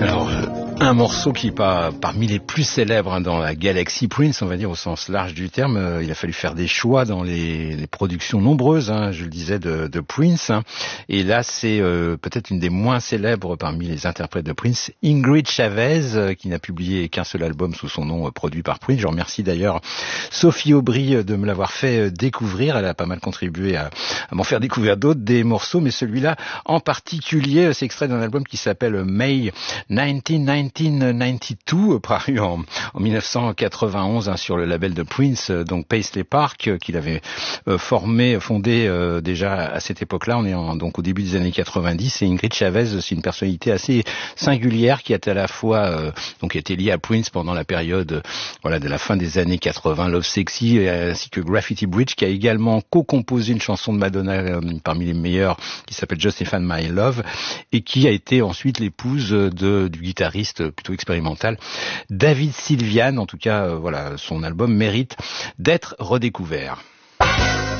Alors, un morceau qui est pas parmi les plus célèbres dans la galaxie Prince, on va dire au sens large du terme. Il a fallu faire des choix dans les productions nombreuses, je le disais, de Prince. Et là, c'est peut-être une des moins célèbres parmi les interprètes de Prince, Ingrid Chavez, qui n'a publié qu'un seul album sous son nom produit par Prince. Je remercie d'ailleurs Sophie Aubry de me l'avoir fait découvrir. Elle a pas mal contribué à m'en faire découvrir d'autres des morceaux, mais celui-là en particulier, c'est extrait d'un album qui s'appelle May 1992, paru en 1991 sur le label de Prince, donc Paisley Park, qu'il avait fondé déjà à cette époque-là. On est donc au début des années 90, et Ingrid Chavez, c'est une personnalité assez singulière qui est à la fois donc était liée à Prince pendant la période de la fin des années 80, Love Sexy, ainsi que Graffiti Bridge, qui a également co-composé une chanson de Madonna parmi les meilleures qui s'appelle Justify My Love, et qui a été ensuite l'épouse du guitariste plutôt expérimental David Sylvian. En tout cas, son album mérite d'être redécouvert.